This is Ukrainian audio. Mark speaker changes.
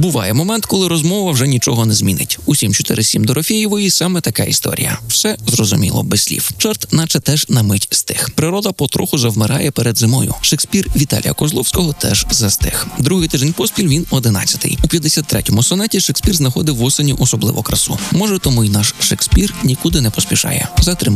Speaker 1: Буває момент, коли розмова вже нічого не змінить. У 747 Дорофєєвої саме така історія. Все зрозуміло без слів. Чорт наче теж на мить стих. Природа потроху завмирає перед зимою. Шекспір Віталія Козловського теж застиг. Другий тиждень поспіль він 11-й. У 53-му сонеті Шекспір знаходив в осені особливу красу. Може, тому й наш Шекспір нікуди не поспішає. Затримує